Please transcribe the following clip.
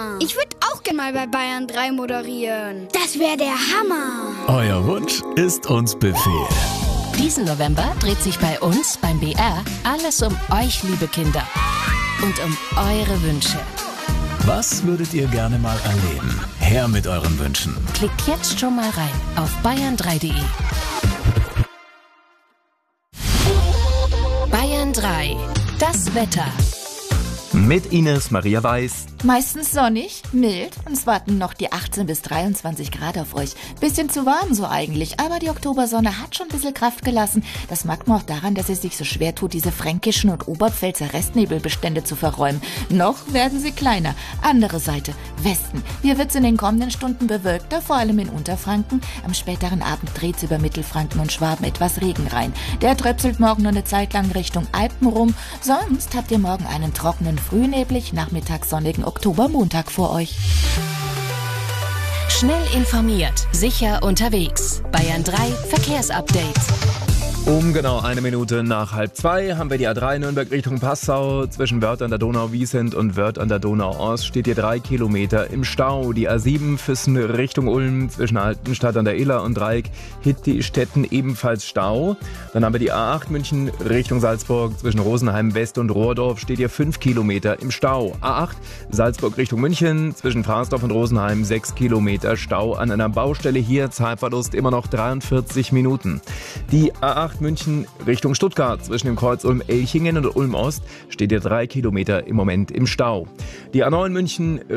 Mama. Ich würde auch gerne mal bei Bayern 3 moderieren. Das wäre der Hammer. Euer Wunsch ist uns Befehl. Diesen November dreht sich bei uns, beim BR, alles um euch, liebe Kinder. Und um eure Wünsche. Was würdet ihr gerne mal erleben? Her mit euren Wünschen. Klickt jetzt schon mal rein auf bayern3.de. Bayern 3. Das Wetter. Mit Ines Maria Weiß. Meistens sonnig, mild und es warten noch die 18 bis 23 Grad auf euch. Bisschen zu warm so eigentlich, aber die Oktobersonne hat schon ein bisschen Kraft gelassen. Das merkt man auch daran, dass es sich so schwer tut, diese fränkischen und Oberpfälzer Restnebelbestände zu verräumen. Noch werden sie kleiner. Andere Seite, Westen. Hier wird es in den kommenden Stunden bewölkter, vor allem in Unterfranken. Am späteren Abend dreht es über Mittelfranken und Schwaben etwas Regen rein. Der tröpselt morgen nur eine Zeit lang Richtung Alpen rum. Sonst habt ihr morgen einen trockenen, frühneblig, nachmittags sonnigen Oktobermontag vor euch. Schnell informiert, sicher unterwegs. Bayern 3 Verkehrsupdate. Um genau 1 Minute nach 1:30 haben wir die A3 Nürnberg Richtung Passau. Zwischen Wörth an der Donau-Wiesent und Wörth an der Donau-Ost steht ihr 3 Kilometer im Stau. Die A7 Füssen Richtung Ulm zwischen Altenstadt an der Iller und Dreieck Hitti-Stetten ebenfalls Stau. Dann haben wir die A8 München Richtung Salzburg. Zwischen Rosenheim West und Rohrdorf steht ihr 5 Kilometer im Stau. A8 Salzburg Richtung München. Zwischen Frasdorf und Rosenheim 6 Kilometer Stau an einer Baustelle. Hier Zeitverlust immer noch 43 Minuten. Die A8 München Richtung Stuttgart. Zwischen dem Kreuz Ulm-Elchingen und Ulm-Ost steht ihr 3 Kilometer im Moment im Stau. Die A9 München